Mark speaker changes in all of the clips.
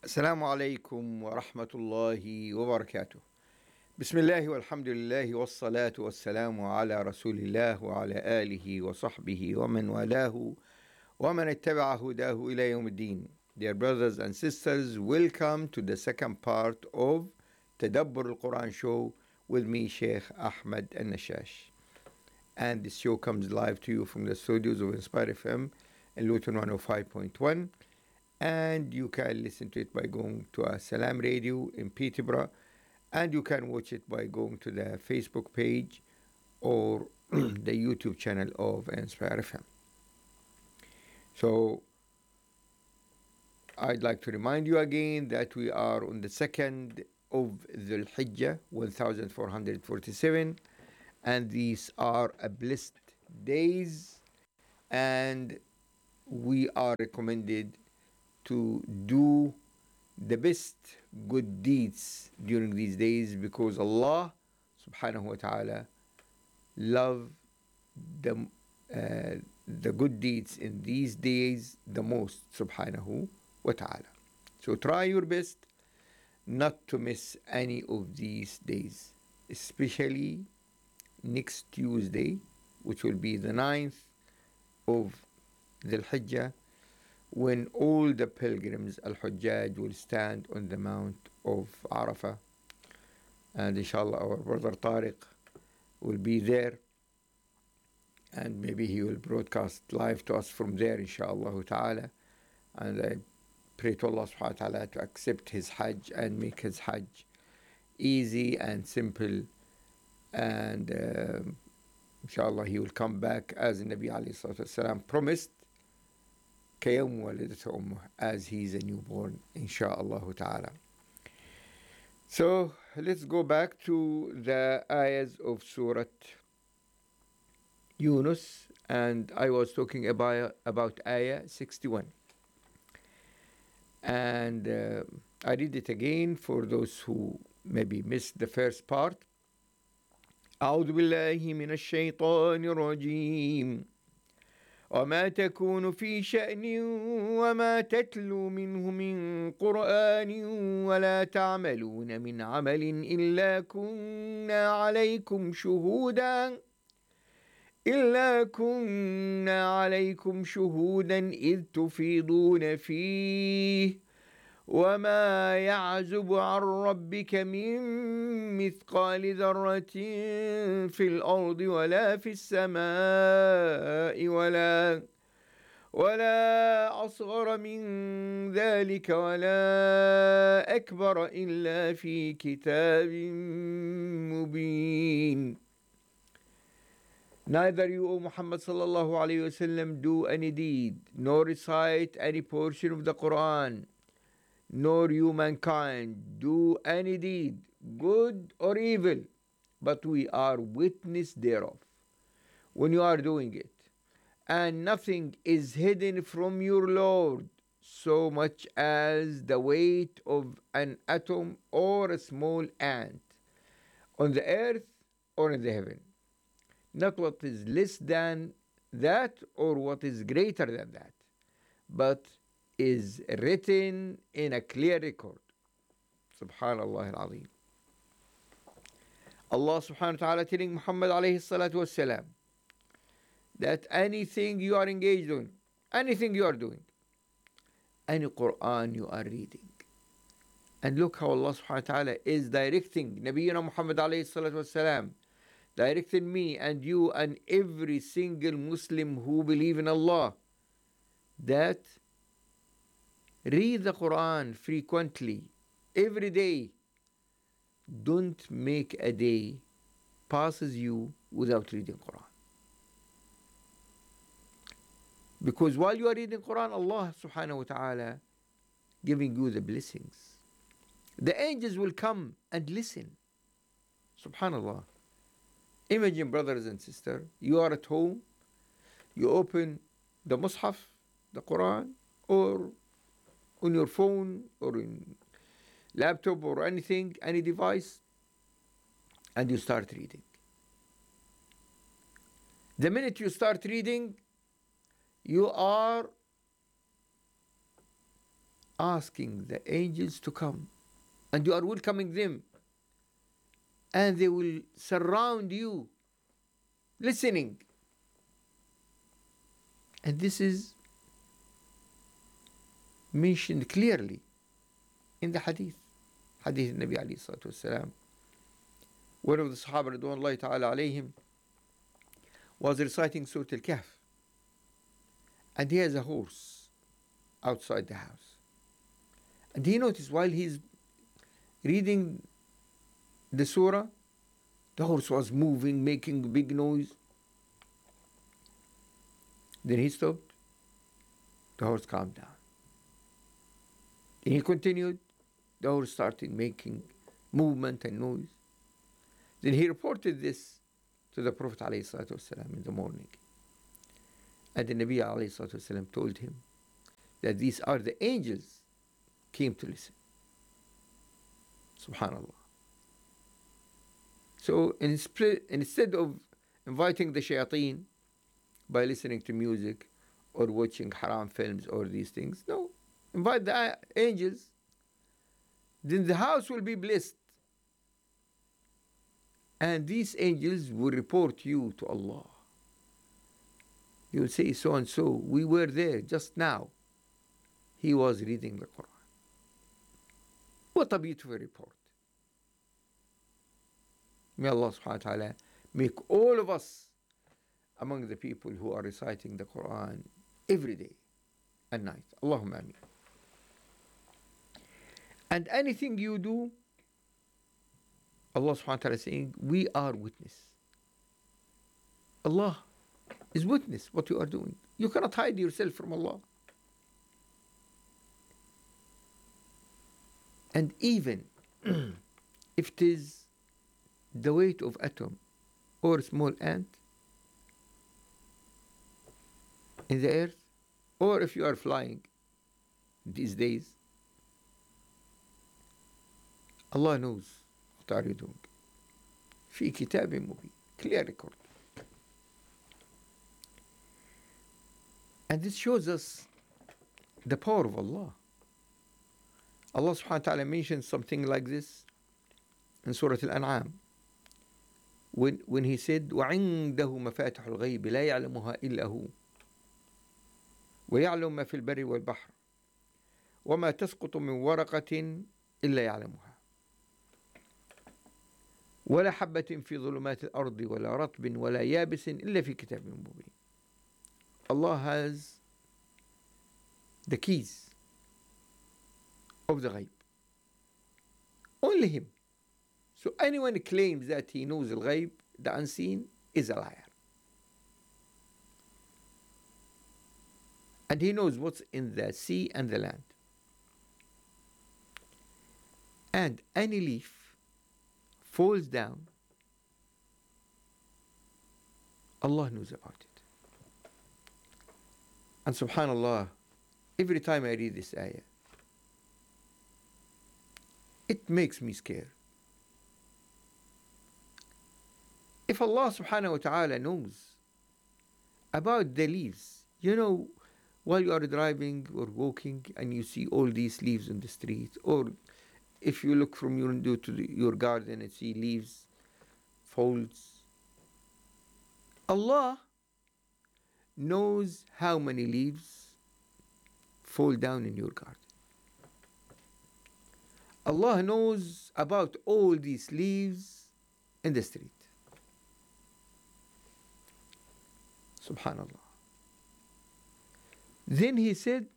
Speaker 1: السلام عليكم ورحمة الله وبركاته. بسم الله والحمد لله والصلاة والسلام على رسول الله وعلى آله وصحبه ومن والاه ومن اتبع هداه إلى يوم الدين. Dear brothers and sisters, welcome to the second part of Tadabbur al-Quran show with me, Sheikh Ahmed al-Nashash. And this show comes live to you from the studios of Inspire FM in Luton 105.1. And you can listen to it by going to Salam Radio in Peterborough, and you can watch it by going to the Facebook page or the YouTube channel of Inspire FM. So I'd like to remind you again that we are on the 2nd of Dhul Hijjah 1447, and these are a blessed days, and we are recommended to do the best good deeds during these days, because Allah subhanahu wa ta'ala love the good deeds in these days the most, subhanahu wa ta'ala. So try your best not to miss any of these days, especially next Tuesday, which will be the 9th of Dhul Hijjah, when all the pilgrims, al-Hujjaj, will stand on the Mount of Arafah. And inshallah our brother Tariq will be there, and maybe he will broadcast live to us from there, inshallah ta'ala. And I pray to Allah subhanahu wa ta'ala to accept his Hajj and make his Hajj easy and simple, and inshallah he will come back as the Nabi alayhi salatu wasalam promised, كيوم ولدته أمه, as he is a newborn, insha'Allah ta'ala. So let's go back to the ayahs of Surah Yunus, and I was talking about ayah 61. And I read it again for those who maybe missed the first part. أعوذ بالله من الشيطان الرجيم وما تكون في شأن وما تتلو منه من قرآن ولا تعملون من عمل إلا كنا عليكم شهودا إذ تفيضون فيه وما يعزب عن ربك من مثقال ذرة في الأرض ولا في السماء ولا أصغر من ذلك ولا أكبر إلا في كتاب مبين. Neither you, O Muhammad sallallahu alayhi wa sallam, do any deed, nor recite any portion of the Quran, nor you mankind do any deed, good or evil, but we are witness thereof when you are doing it. And nothing is hidden from your Lord so much as the weight of an atom or a small ant on the earth or in the heaven. Not what is less than that or what is greater than that, but is written in a clear record. Subhanallah al-Azim. Allah subhanahu wa ta'ala telling Muhammad alayhi salatu wassalam that anything you are engaged in, anything you are doing, any Quran you are reading, and look how Allah subhanahu wa ta'ala is directing Nabiyyina Muhammad alayhi salatu wassalam, directing me and you and every single Muslim who believe in Allah, that read the Quran frequently, every day. Don't make a day passes you without reading Quran. Because while you are reading Quran, Allah subhanahu wa ta'ala giving you the blessings. The angels will come and listen. Subhanallah. Imagine, brothers and sisters, you are at home, you open the Mus'haf, the Quran, or on your phone or in laptop or anything, any device, and you start reading. The minute you start reading, you are asking the angels to come, and you are welcoming them, and they will surround you, listening. And this is mentioned clearly in the hadith. Hadith Nabi alayhi salatu wasalam. One of the Sahaba radwanullahi ta'ala alayhim was reciting Surah Al-Kahf, and he has a horse outside the house. And he noticed while he's reading the surah, the horse was moving, making big noise. Then he stopped. The horse calmed down. Then he continued. The horse started making movement and noise. Then he reported this to the Prophet ﷺ in the morning. And the Nabi ﷺ told him that these are the angels came to listen. Subhanallah. So instead of inviting the shayateen by listening to music or watching haram films or these things, no, invite the angels. Then the house will be blessed. And these angels will report you to Allah. You will say, so and so, we were there just now. He was reading the Quran. What a beautiful report. May Allah subhanahu wa ta'ala make all of us among the people who are reciting the Quran every day and night. Allahumma ameen. And anything you do, Allah subhanahu wa ta'ala is saying, we are witness. Allah is witness what you are doing. You cannot hide yourself from Allah. And even if it is the weight of atom or a small ant in the earth, or if you are flying these days, Allah knows what are you doing. في كتاب مبين, clear record. And this shows us the power of Allah. Allah subhanahu wa ta'ala mentions something like this in Surah Al-An'am when he said وَعِنْدَهُ مَفَاتِحُ الْغَيْبِ لَا يَعْلَمُهَا إِلَّا هُ وَيَعْلَمُ مَا فِي الْبَرِّ وَالْبَحْرِ وَمَا تَسْقُطُ مِنْ وَرَقَةٍ إِلَّا يَعْلَمُهَا ولا حبة في ظلمات الأرض ولا رطب ولا يابس إلا في كتاب مبين. Allah has the keys of the ghaib. Only Him. So anyone claims that he knows the ghaib, the unseen, is a liar. And He knows what's in the sea and the land. And any leaf falls down, Allah knows about it. And subhanallah, every time I read this ayah, it makes me scared. If Allah subhanahu wa ta'ala knows about the leaves, while you are driving or walking and you see all these leaves in the street, or if you look from your window to your garden and see leaves, folds, Allah knows how many leaves fall down in your garden. Allah knows about all these leaves in the street. Subhanallah. Then He said,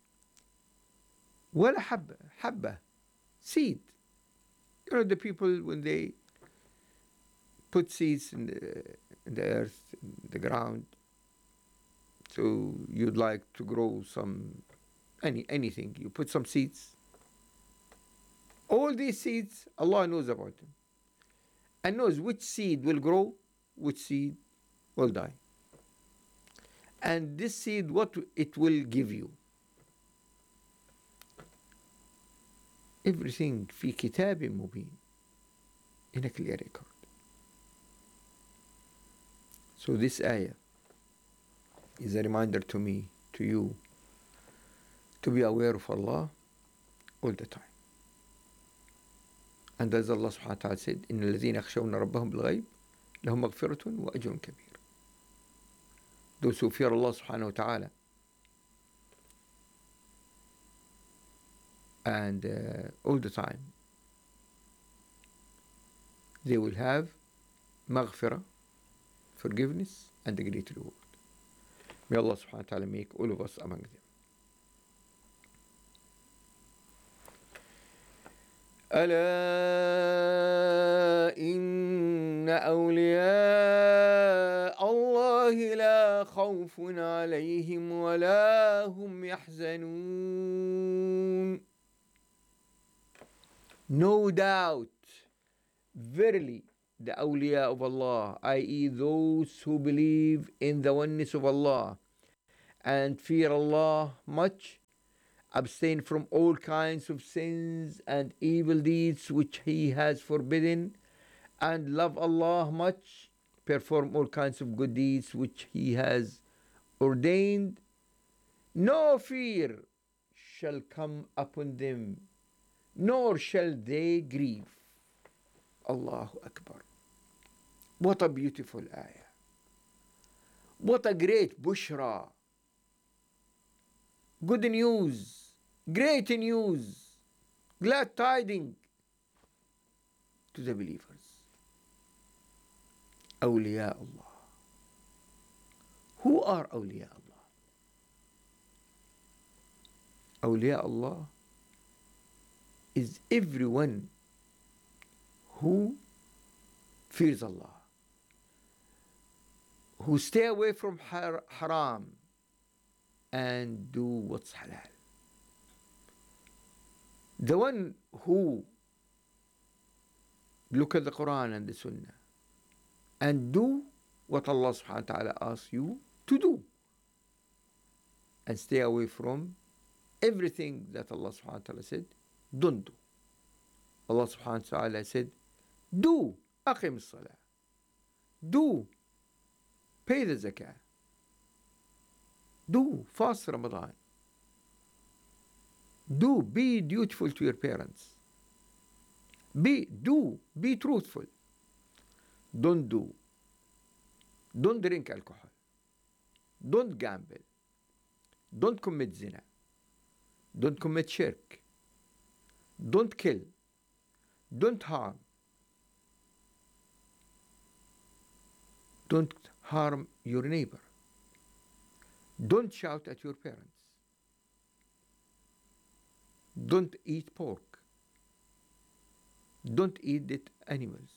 Speaker 1: وَلَا حَبَّةً, seed. The people, when they put seeds in the earth, in the ground, so you'd like to grow anything, you put some seeds. All these seeds, Allah knows about them. And knows which seed will grow, which seed will die. And this seed, what it will give you. Everything في كتاب مبين, in a clear record. So this ayah is a reminder to me, to you, to be aware of Allah all the time. And as Allah subhanahu wa ta'ala said, إن الذين يخشون ربهم بالغيب لهم مغفرة وأجر كبير. Those who fear Allah subhanahu wa ta'ala and all the time, they will have maghfirah, forgiveness, and a great reward. May Allah subhanahu wa ta'ala make all of us among them. ألا إن أولياء الله لا خوف عليهم ولا هم يحزنون. No doubt, verily, the awliya of Allah, i.e. those who believe in the oneness of Allah and fear Allah much, abstain from all kinds of sins and evil deeds which He has forbidden, and love Allah much, perform all kinds of good deeds which He has ordained, no fear shall come upon them, nor shall they grieve. Allahu Akbar. What a beautiful ayah. What a great bushra. Good news. Great news. Glad tidings to the believers. Awliya Allah. Who are Awliya Allah? Awliya Allah is everyone who fears Allah, who stay away from haram and do what's halal. The one who look at the Quran and the Sunnah and do what Allah subhanahu wa ta'ala asks you to do, and stay away from everything that Allah subhanahu wa ta'ala said don't do. Allah subhanahu wa ta'ala said, do aqim as-salah, do pay the zakah, do fast Ramadan, do be dutiful to your parents, be truthful, don't drink alcohol, don't gamble, don't commit zina, don't commit shirk, don't kill, don't harm, don't harm your neighbor, don't shout at your parents, don't eat pork, don't eat dead animals.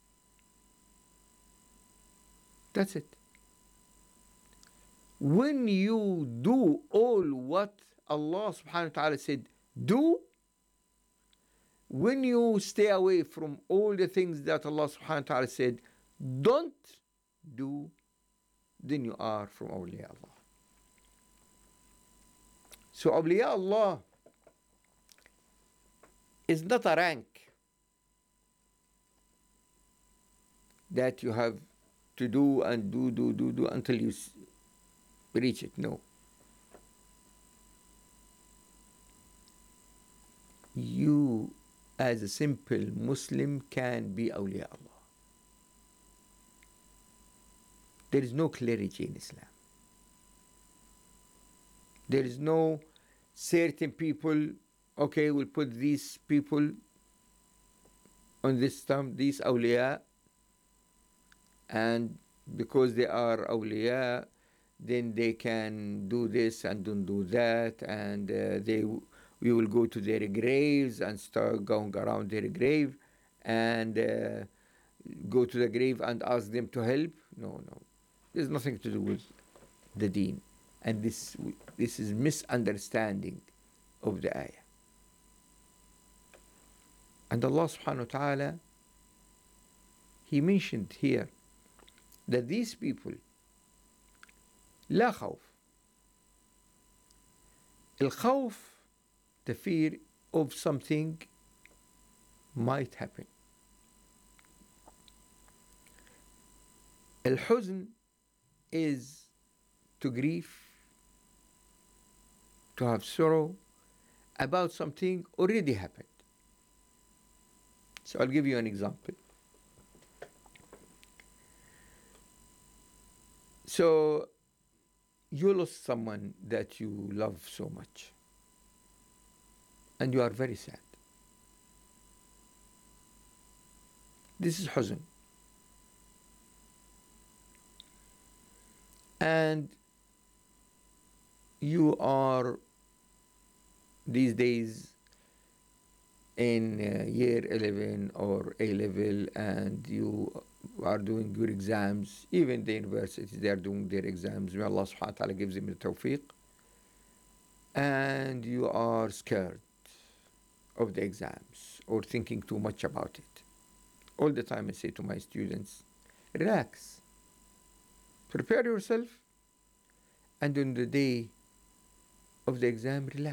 Speaker 1: That's it. When you do all what Allah subhanahu wa ta'ala said do, when you stay away from all the things that Allah subhanahu wa ta'ala said don't do, then you are from awliya Allah. So awliya Allah is not a rank that you have to do and do until you reach it. No. You as a simple Muslim can be awliya Allah. There is no clergy in Islam. There is no certain people, okay, we'll put these people on this stamp, these awliya, and because they are awliya, then they can do this and don't do that, and we will go to their graves and start going around their grave and go to the grave and ask them to help. No. There's nothing to do with the deen. And this is misunderstanding of the ayah. And Allah subhanahu wa ta'ala, He mentioned here that these people, لا خوف. الخوف, the fear of something might happen. الحزن is to grieve, to have sorrow, about something already happened. So I'll give you an example. So you lost someone that you love so much, and you are very sad. This is huzn. And you are these days in year 11 or A level, and you are doing your exams. Even the universities, they are doing their exams. May Allah subhanahu wa ta'ala gives them the tawfiq. And you are scared of the exams or thinking too much about it. All the time I say to my students, relax, prepare yourself, and on the day of the exam, relax.